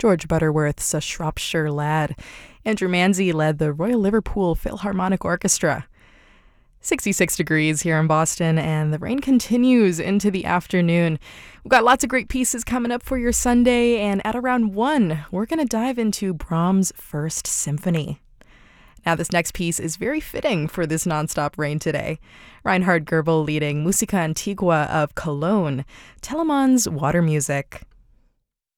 George Butterworth's A Shropshire Lad. Andrew Manzi led the Royal Liverpool Philharmonic Orchestra. 66 degrees here in Boston, and the rain continues into the afternoon. We've got lots of great pieces coming up for your Sunday, and at around 1, we're going to dive into Brahms' First Symphony. Now, this next piece is very fitting for this nonstop rain today. Reinhard Goebel leading Musica Antigua of Cologne, Telemann's Water Music.